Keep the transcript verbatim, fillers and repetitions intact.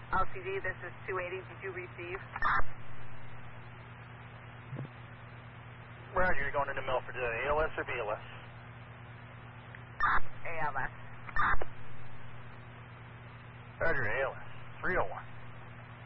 L C D, this is two eighty. Did you receive? Roger, you're going into Milford today. A L S or B L S? A L S. Roger, A L S. three oh one.